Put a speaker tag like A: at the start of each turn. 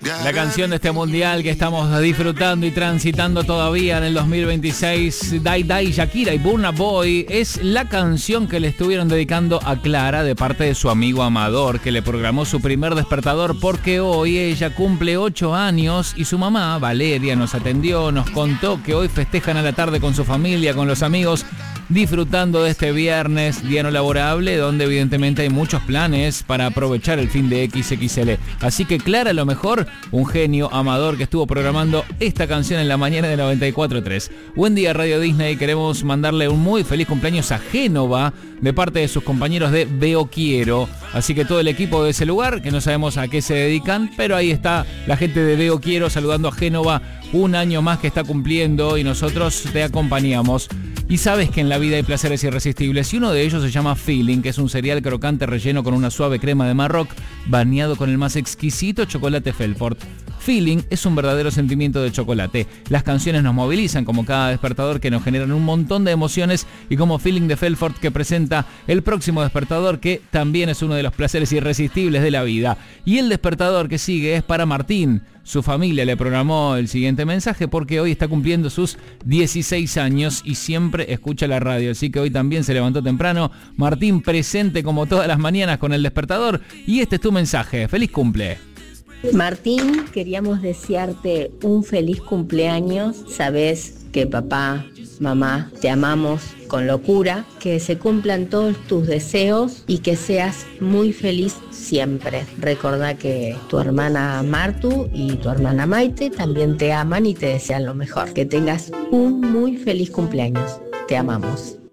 A: La canción de este mundial que estamos disfrutando y transitando todavía en el 2026, Dai Dai, Shakira y Burna Boy, es la canción que le estuvieron dedicando a Clara de parte de su amigo Amador, que le programó su primer despertador porque hoy ella cumple 8 años y su mamá, Valeria, nos atendió, nos contó que hoy festejan a la tarde con su familia, con los amigos, disfrutando de este viernes, día no laborable, donde evidentemente hay muchos planes para aprovechar el fin de XXL. Así que Clara, a lo mejor, un genio Amador que estuvo programando esta canción en la mañana de 94.3. Buen día, Radio Disney. Queremos mandarle un muy feliz cumpleaños a Génova de parte de sus compañeros de Veo Quiero. Así que todo el equipo de ese lugar, que no sabemos a qué se dedican, pero ahí está la gente de Veo Quiero saludando a Génova, un año más que está cumpliendo y nosotros te acompañamos. Y sabes que en la vida hay placeres irresistibles y uno de ellos se llama Feeling, que es un cereal crocante relleno con una suave crema de Marroc bañado con el más exquisito chocolate Felford. Feeling es un verdadero sentimiento de chocolate. Las canciones nos movilizan como cada despertador que nos generan un montón de emociones y como Feeling de Felford que presenta el próximo despertador que también es uno de los placeres irresistibles de la vida. Y el despertador que sigue es para Martín. Su familia le programó el siguiente mensaje porque hoy está cumpliendo sus 16 años y siempre escucha la radio. Así que hoy también se levantó temprano. Martín presente como todas las mañanas con el despertador. Y este es tu mensaje. ¡Feliz cumple!
B: Martín, queríamos desearte un feliz cumpleaños. Sabés que papá, mamá, te amamos con locura, que se cumplan todos tus deseos y que seas muy feliz siempre. Recordá que tu hermana Martu y tu hermana Maite también te aman y te desean lo mejor. Que tengas un muy feliz cumpleaños. Te amamos.